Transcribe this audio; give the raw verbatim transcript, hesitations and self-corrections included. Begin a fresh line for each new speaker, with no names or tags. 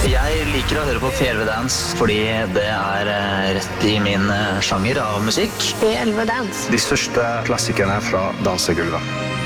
Jeg liker å høre på P elleve Dance fordi det er eh, rett i min eh, sjanger av musikk.
P elleve Dance.
De største klassikerne fra dansegulvet.